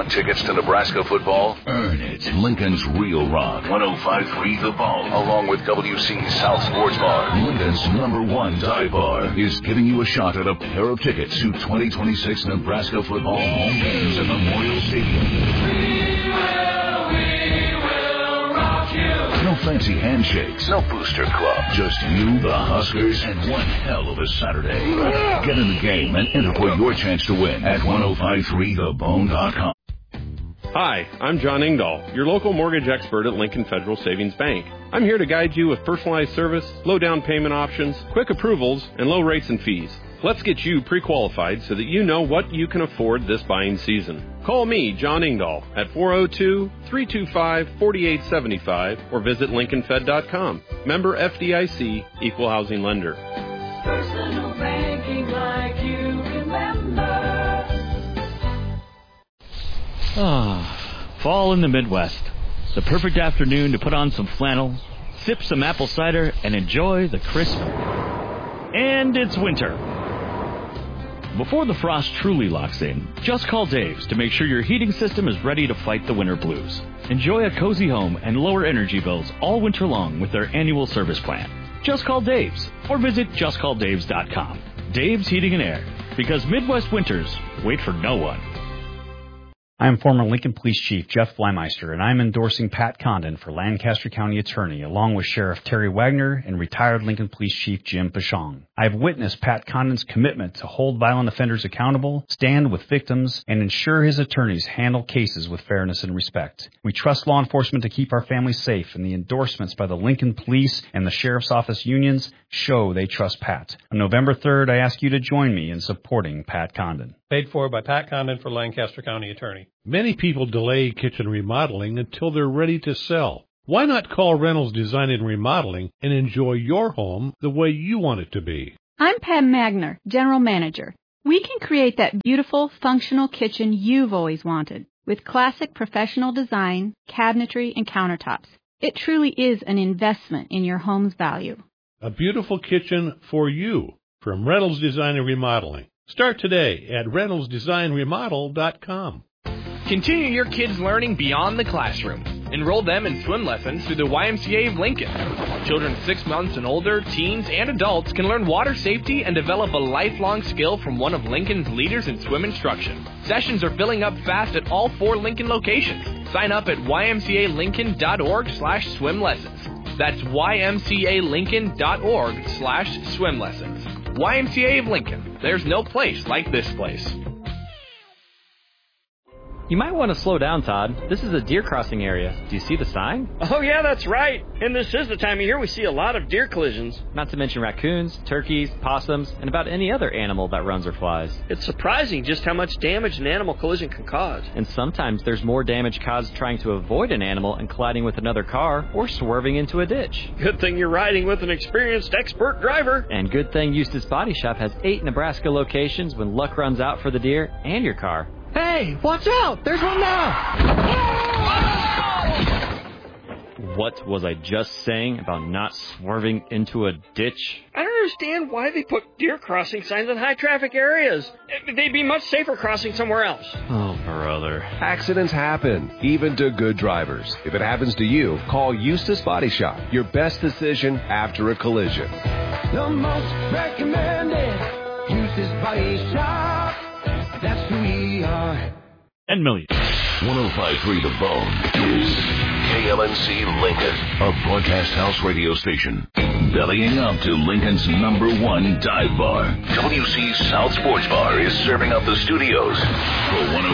Want tickets to Nebraska football? Earn it. Lincoln's Real Rock, 105.3 The Bone, along with WC South Sports Bar, Lincoln's #1 dive bar, is giving you a shot at a pair of tickets to 2026 Nebraska football home games at Memorial Stadium. We will rock you. No fancy handshakes, no booster club, just you, the Huskers, and one hell of a Saturday. Get in the game and enter for your chance to win at 1053thebone.com. Hi, I'm John Engdahl, your local mortgage expert at Lincoln Federal Savings Bank. I'm here to guide you with personalized service, low down payment options, quick approvals, and low rates and fees. Let's get you pre-qualified so that you know what you can afford this buying season. Call me, John Engdahl, at 402-325-4875 or visit LincolnFed.com. Member FDIC, Equal Housing Lender. Personal banking like you remember. Fall in the Midwest. The perfect afternoon to put on some flannel, sip some apple cider, and enjoy the crisp. And it's winter. Before the frost truly locks in, just call Dave's to make sure your heating system is ready to fight the winter blues. Enjoy a cozy home and lower energy bills all winter long with their annual service plan. Just call Dave's or visit justcalldaves.com. Dave's Heating and Air, because Midwest winters wait for no one. I am former Lincoln Police Chief Jeff Flymeister, and I am endorsing Pat Condon for Lancaster County Attorney, along with Sheriff Terry Wagner and retired Lincoln Police Chief Jim Pashong. I have witnessed Pat Condon's commitment to hold violent offenders accountable, stand with victims, and ensure his attorneys handle cases with fairness and respect. We trust law enforcement to keep our families safe, and the endorsements by the Lincoln Police and the Sheriff's Office unions show they trust Pat. On November 3rd, I ask you to join me in supporting Pat Condon. Paid for by Pat Condon for Lancaster County Attorney. Many people delay kitchen remodeling until they're ready to sell. Why not call Reynolds Design and Remodeling and enjoy your home the way you want it to be? I'm Pam Magner, General Manager. We can create that beautiful, functional kitchen you've always wanted with classic professional design, cabinetry, and countertops. It truly is an investment in your home's value. A beautiful kitchen for you from Reynolds Design and Remodeling. Start today at reynoldsdesignremodel.com. Continue your kids' learning beyond the classroom. Enroll them in swim lessons through the YMCA of Lincoln. Children 6 months and older, teens, and adults can learn water safety and develop a lifelong skill from one of Lincoln's leaders in swim instruction. Sessions are filling up fast at all 4 Lincoln locations. Sign up at ymcalincoln.org/swim lessons. That's ymcalincoln.org/swim lessons. YMCA of Lincoln. There's no place like this place. You might want to slow down, Todd. This is a deer crossing area. Do you see the sign? Oh, yeah, that's right. And this is the time of year we see a lot of deer collisions. Not to mention raccoons, turkeys, possums, and about any other animal that runs or flies. It's surprising just how much damage an animal collision can cause. And sometimes there's more damage caused trying to avoid an animal and colliding with another car or swerving into a ditch. Good thing you're riding with an experienced expert driver. And good thing Eustis Body Shop has 8 Nebraska locations when luck runs out for the deer and your car. Hey, watch out! There's one now! What was I just saying about not swerving into a ditch? I don't understand why they put deer crossing signs in high-traffic areas. They'd be much safer crossing somewhere else. Oh, brother. Accidents happen, even to good drivers. If it happens to you, call Eustis Body Shop. Your best decision after a collision. The most recommended Eustis Body Shop. That's who we are. And millions. 105.3 The Bone is KLNC Lincoln, a broadcast house radio station. Bellying up to Lincoln's #1 dive bar. WC South Sports Bar is serving up the studios for